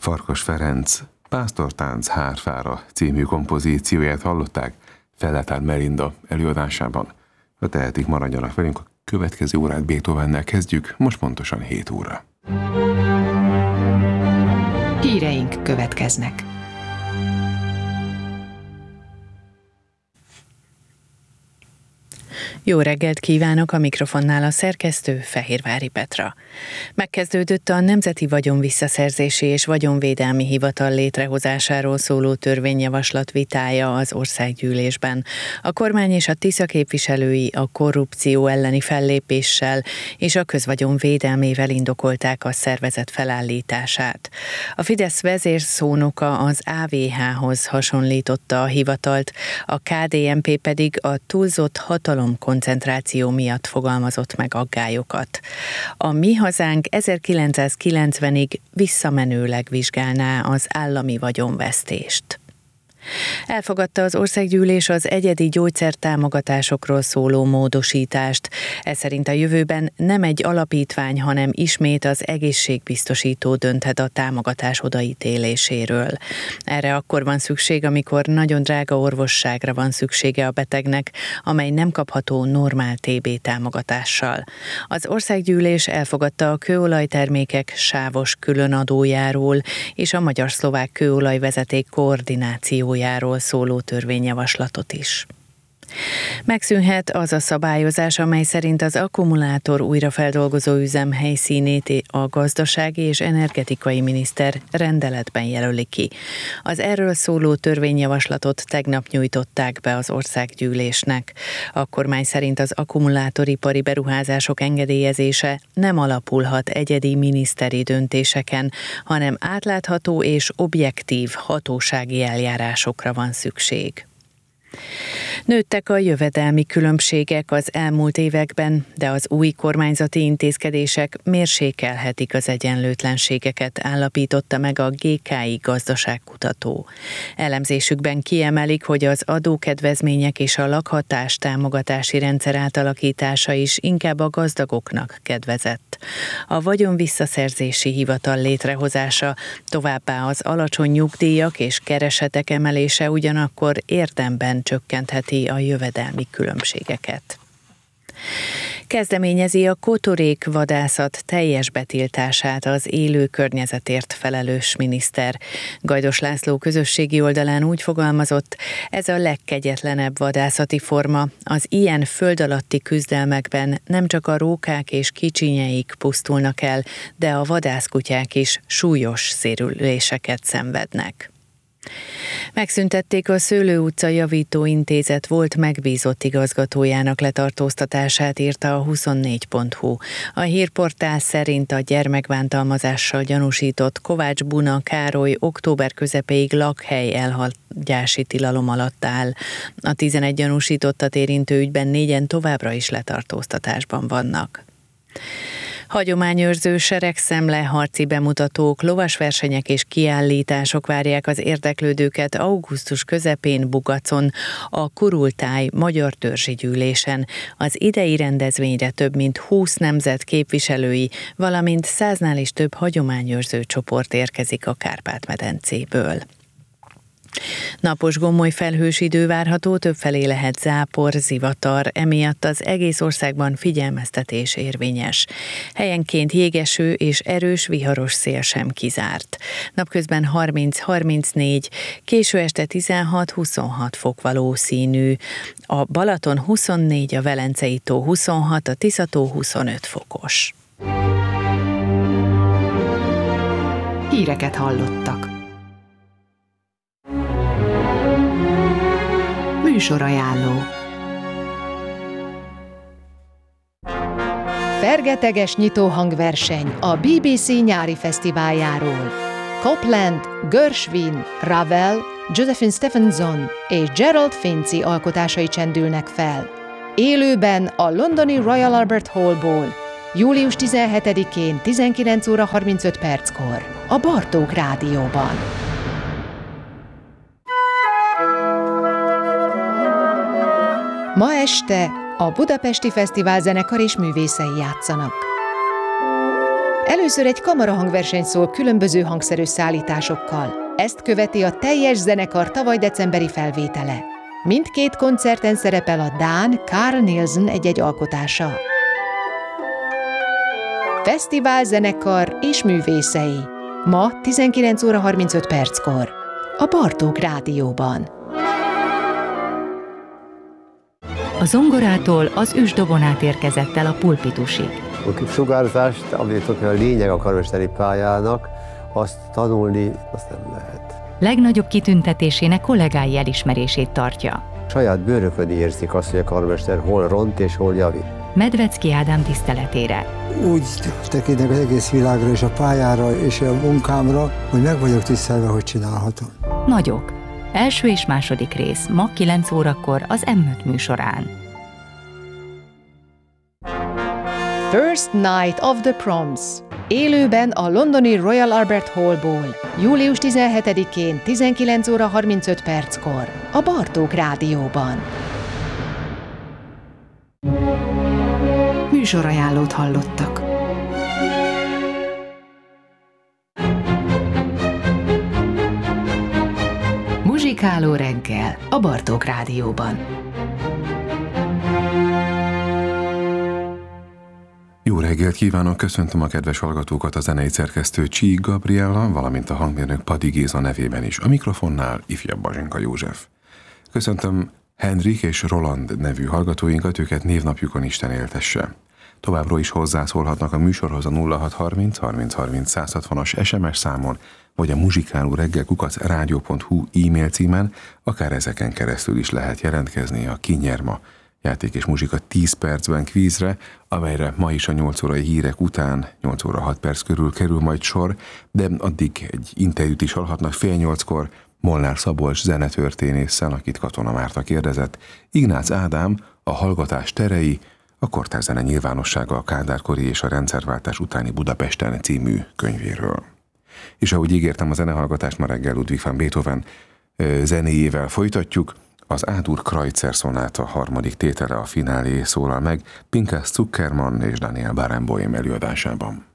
Farkas Ferenc Pásztortánc hárfára című kompozícióját hallották Felletár Melinda előadásában. Ha tehetik, maradjanak velünk, a következő órát Beethovennel kezdjük, most pontosan 7 óra. Híreink következnek. Jó reggelt kívánok, a mikrofonnál a szerkesztő Fehérvári Petra. Megkezdődött a Nemzeti Vagyonvisszaszerzési és Vagyonvédelmi Hivatal létrehozásáról szóló törvényjavaslat vitája az Országgyűlésben. A kormány és a Tisza képviselői a korrupció elleni fellépéssel és a közvagyon védelmével indokolták a szervezet felállítását. A Fidesz vezérszónoka az AVH-hoz hasonlította a hivatalt, a KDNP pedig a túlzott hatalomkoncentráció miatt fogalmazott meg aggályokat. A Mi Hazánk 1990-ig visszamenőleg vizsgálná az állami vagyonvesztést. Elfogadta az Országgyűlés az egyedi gyógyszertámogatásokról szóló módosítást. Ez szerint a jövőben nem egy alapítvány, hanem ismét az egészségbiztosító dönthet a támogatás odaítéléséről. Erre akkor van szükség, amikor nagyon drága orvosságra van szüksége a betegnek, amely nem kapható normál TB támogatással. Az Országgyűlés elfogadta a kőolajtermékek sávos különadójáról és a magyar-szlovák kőolajvezeték koordinációjáról szóló törvényjavaslatot is. Megszűnhet az a szabályozás, amely szerint az akkumulátor újrafeldolgozó üzem helyszínét a gazdasági és energetikai miniszter rendeletben jelöli ki. Az erről szóló törvényjavaslatot tegnap nyújtották be az Országgyűlésnek. A kormány szerint az akkumulátoripari beruházások engedélyezése nem alapulhat egyedi miniszteri döntéseken, hanem átlátható és objektív hatósági eljárásokra van szükség. Nőttek a jövedelmi különbségek az elmúlt években, de az új kormányzati intézkedések mérsékelhetik az egyenlőtlenségeket, állapította meg a GKI gazdaságkutató. Elemzésükben kiemelik, hogy az adókedvezmények és a lakhatás támogatási rendszer átalakítása is inkább a gazdagoknak kedvezett. A Vagyonvisszaszerzési Hivatal létrehozása, továbbá az alacsony nyugdíjak és keresetek emelése ugyanakkor érdemben csökkentheti a jövedelmi különbségeket. Kezdeményezi a kotorék vadászat teljes betiltását az élő környezetért felelős miniszter. Gajdos László közösségi oldalán úgy fogalmazott, ez a legkegyetlenebb vadászati forma. Az ilyen föld alatti küzdelmekben nem csak a rókák és kicsinyeik pusztulnak el, de a vadászkutyák is súlyos sérüléseket szenvednek. Megszüntették a Szőlő utca javító intézet volt megbízott igazgatójának letartóztatását, írta a 24.hu. A hírportál szerint a gyermekbántalmazással gyanúsított Kovács Buna Károly október közepéig lakhely elhagyási tilalom alatt áll. A 11 gyanúsítottat érintő ügyben 4-en továbbra is letartóztatásban vannak. Hagyományőrző seregszemle, harci bemutatók, lovasversenyek és kiállítások várják az érdeklődőket augusztus közepén Bugacon, a Kurultáj Magyar Törzsi Gyűlésen. Az idei rendezvényre több mint 20 nemzet képviselői, valamint 100-nál is több hagyományőrző csoport érkezik a Kárpát-medencéből. Napos gomoly felhős idő várható, többfelé lehet zápor, zivatar, emiatt az egész országban figyelmeztetés érvényes. Helyenként jégeső és erős viharos szél sem kizárt. Napközben 30-34, késő este 16-26 fok valószínű. A Balaton 24, a Velencei tó 26, a Tisza-tó 25 fokos. Híreket hallottak. Műsorajánló. Fergeteges nyitóhangverseny a BBC nyári fesztiváljáról. Copland, Gershwin, Ravel, Josephine Stephenson és Gerald Finzi alkotásai csendülnek fel. Élőben a londoni Royal Albert Hallból, július 17-én 19 óra 35 perckor a Bartók Rádióban. Ma este a Budapesti Fesztivál zenekar és művészei játszanak. Először egy kamarahangverseny szól különböző hangszerösszállításokkal. Ezt követi a teljes zenekar tavaly decemberi felvétele. Mindkét koncerten szerepel a dán Carl Nielsen egy-egy alkotása. Fesztivál zenekar és művészei. Ma 19 óra 35 perckor. A Bartók Rádióban. A zongorától az ősdobon át érkezett el a pulpitusig. A sugárzást, ami a lényeg a karmesteri pályának, azt tanulni, azt nem lehet. Legnagyobb kitüntetésének kollégái elismerését tartja. Saját bőrökön érzik azt, hogy a karmester hol ront és hol javít. Medvecki Ádám tiszteletére. Úgy tekintek az egész világra és a pályára és a munkámra, hogy meg vagyok tisztelve, hogy csinálhatom. Nagyok. Első és második rész ma 9 órakor az M5 műsorán. First Night of the Proms. Élőben a londoni Royal Albert Hallból. Július 17-én 19 óra 35 perckor. A Bartók Rádióban. Műsorajánlót hallottak. Muzsikáló reggel a Bartók Rádióban. Jó reggelt kívánok, köszöntöm a kedves hallgatókat, a zenei szerkesztő Csík Gabriella, valamint a hangmérnök Padi Géza nevében is. A mikrofonnál ifjabb Bazsinka József. Köszöntöm Henrik és Roland nevű hallgatóinkat, őket névnapjukon Isten éltesse. Továbbra is hozzászólhatnak a műsorhoz a 0630 30 30 160-as SMS számon, vagy a muzsikálóreggel@rádió.hu e-mail címen, akár ezeken keresztül is lehet jelentkezni a Ki nyer ma játék és muzsika 10 percben kvízre, amelyre ma is a 8 órai hírek után 8 óra 6 perc körül kerül majd sor, de addig egy interjút is hallhatnak fél 8-kor Molnár Szabolcs zenetörténésszel, akit Katona Márta kérdezett, Ignác Ádám, a hallgatás terei, a kortárs-zene nyilvánossága a Kádárkori és a rendszerváltás utáni Budapesten című könyvéről. És ahogy ígértem, a zenehallgatást ma reggel Ludwig van Beethoven zenéjével folytatjuk. Az A-dur Kreutzer szonáta harmadik tétele, a finálé szólal meg Pinkas Zuckermann és Daniel Barenboim előadásában.